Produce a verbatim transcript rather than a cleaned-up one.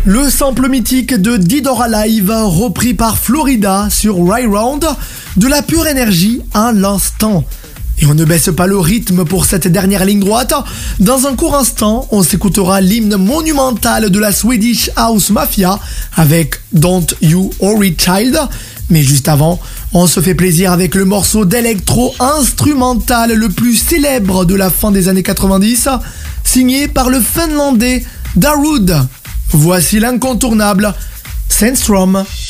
Le sample mythique de Dead or Alive, repris par Florida sur Ride Round, de la pure énergie à l'instant. Et on ne baisse pas le rythme pour cette dernière ligne droite. Dans un court instant, on s'écoutera l'hymne monumental de la Swedish House Mafia avec Don't You Worry Child. Mais juste avant, on se fait plaisir avec le morceau d'électro instrumental le plus célèbre de la fin des années quatre-vingt-dix, signé par le finlandais Darude. Voici l'incontournable Sandstrom.